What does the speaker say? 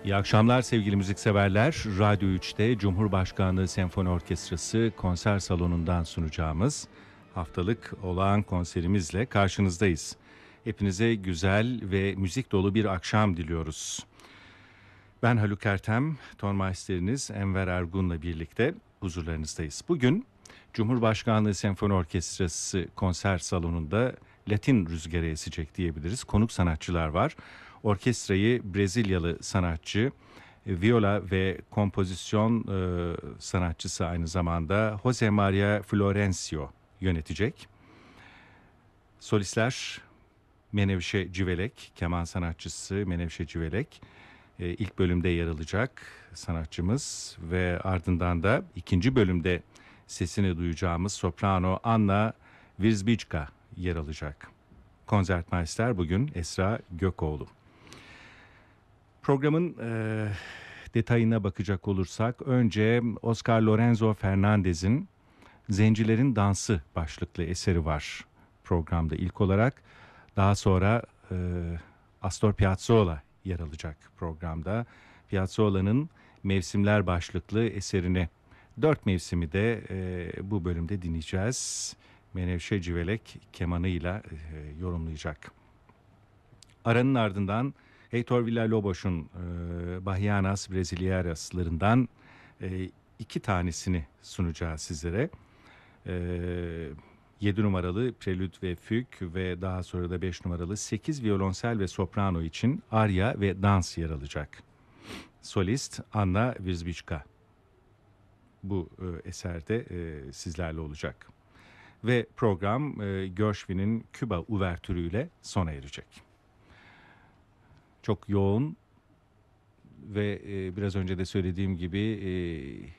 İyi akşamlar sevgili müzikseverler. Radyo 3'te Cumhurbaşkanlığı Senfoni Orkestrası konser salonundan sunacağımız haftalık olağan konserimizle karşınızdayız. Hepinize güzel ve müzik dolu bir akşam diliyoruz. Ben Haluk Ertem, tonmeisteriniz Enver Ergun'la birlikte huzurlarınızdayız. Bugün Cumhurbaşkanlığı Senfoni Orkestrası konser salonunda Latin rüzgarı esecek diyebiliriz. Konuk sanatçılar var. Orkestrayı Brezilyalı sanatçı, viola ve kompozisyon sanatçısı aynı zamanda Jose Maria Florencio yönetecek. Solistler Menevşe Civelek, keman sanatçısı Menevşe Civelek ilk bölümde yer alacak sanatçımız ve ardından da ikinci bölümde sesini duyacağımız soprano Anna Wierzbicka yer alacak. Konsertmeister bugün Esra Gökoğlu. Programın detayına bakacak olursak önce Oscar Lorenzo Fernandez'in Zencilerin Dansı başlıklı eseri var programda ilk olarak. Daha sonra Astor Piazzolla yer alacak programda. Piazzolla'nın Mevsimler başlıklı eserini 4 mevsimi de bu bölümde dinleyeceğiz. Menevşe Civelek kemanıyla yorumlayacak. Aranın ardından Heitor Villa-Lobos'un Bahianas Brasileiras'larından 2 tanesini sunacağız sizlere. 7 numaralı Prelüt ve Füg ve daha sonra da 5 numaralı 8 violonsel ve soprano için arya ve dans yer alacak. Solist Anna Wierzbicka bu eserde sizlerle olacak. Ve program Gershwin'in Küba uvertürüyle sona erecek. Çok yoğun ve biraz önce de söylediğim gibi